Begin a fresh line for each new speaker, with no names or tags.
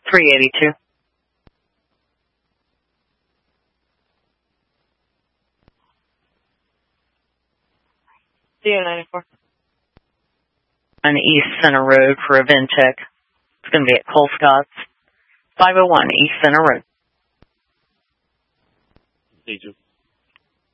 382. CO94. On East Center Road for a VinTech. It's going to be at Colescott's. 501 East Center Road.
Agent.